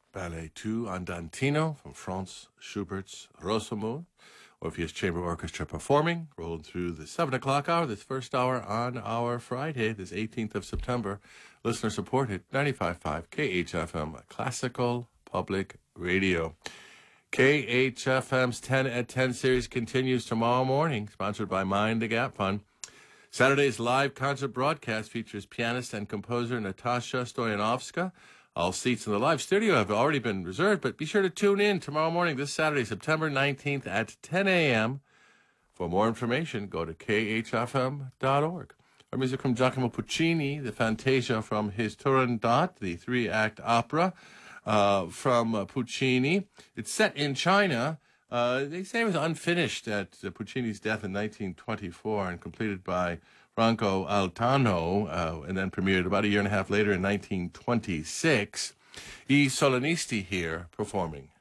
Ballet 2 Andantino from Franz Schubert's Rosamunde, or if he has chamber orchestra performing, rolling through the 7 o'clock hour, this first hour on our Friday, this 18th of September, listener supported 95.5 KHFM, Classical Public Radio. KHFM's 10 at 10 series continues tomorrow morning, sponsored by Mind the Gap Fund. Saturday's live concert broadcast features pianist and composer Natasha Stoyanovska. All seats in the live studio have already been reserved, but be sure to tune in tomorrow morning, this Saturday, September 19th at 10 a.m. For more information, go to khfm.org. Our music from Giacomo Puccini, the Fantasia from his Turandot, the three-act opera from Puccini. It's set in China. They say it was unfinished at Puccini's death in 1924 and completed by Franco Altano, and then premiered about a year and a half later in 1926. I Solonisti here performing.